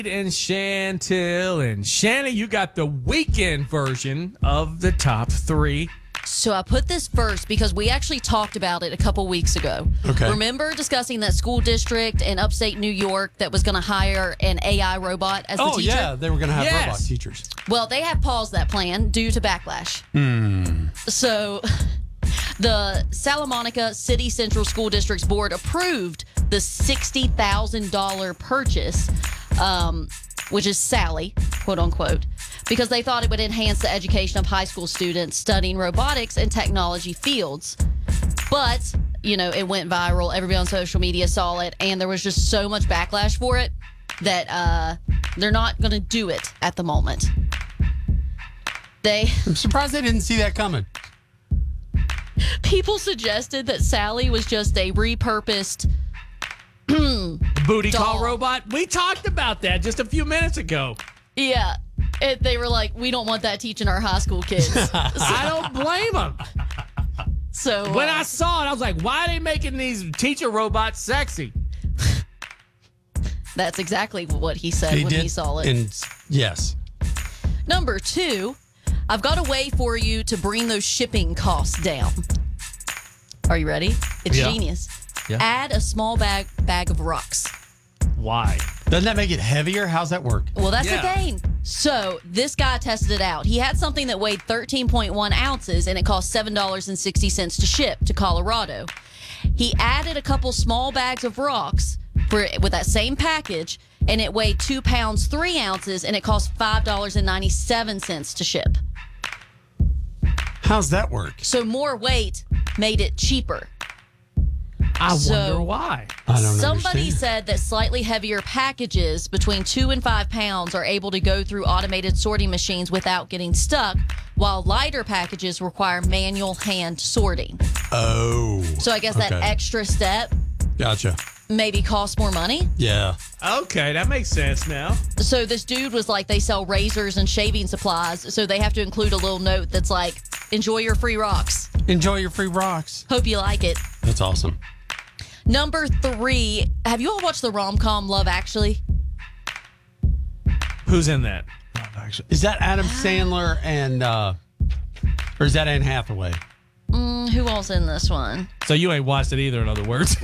and Chantil. And Shannon, you got the weekend version of the top three. So I put this first because we actually talked about it a couple weeks ago. Okay. Remember discussing that school district in upstate New York that was going to hire an AI robot as the teacher? Oh, yeah. They were going to have Yes. robot teachers. Well, they have paused that plan due to backlash. So the Salamanca City Central School District's board approved the $60,000 purchase, which is Sally, quote unquote, because they thought it would enhance the education of high school students studying robotics and technology fields. But, you know, it went viral. Everybody on social media saw it, and there was just so much backlash for it that they're not going to do it at the moment. I'm surprised they didn't see that coming. People suggested that Sally was just a repurposed Booty call Doll. robot. We talked about that just a few minutes ago. Yeah. They were like, we don't want that teaching our high school kids. I don't blame them. So When I saw it, I was like, why are they making these teacher robots sexy? that's exactly what he said when he saw it. And yes. Number 2, I've got a way for you to bring those shipping costs down. Are you ready? It's Yeah. genius. Yeah. Add a small bag of rocks. Why? Doesn't that make it heavier? How's that work? Well, that's Yeah. the thing. So this guy tested it out. He had something that weighed 13.1 ounces, and it cost $7.60 to ship to Colorado. He added a couple small bags of rocks with that same package, and it weighed 2 pounds 3 ounces, and it cost $5.97 to ship. How's that work? So more weight made it cheaper. I So- wonder why. I don't Somebody understand. said that slightly heavier packages between 2 and 5 pounds are able to go through automated sorting machines without getting stuck, while lighter packages require manual hand sorting. Oh. So I guess that Okay. extra step Gotcha. maybe costs more money. Yeah. Okay, that makes sense now. So this dude was like, they sell razors and shaving supplies, so they have to include a little note that's like, enjoy your free rocks. Enjoy your free rocks. Hope you like it. That's awesome. Number 3, have you all watched the rom-com Love Actually? Who's in that? Is that Adam Sandler and, or is that Anne Hathaway? Who else in this one? So you ain't watched it either, in other words.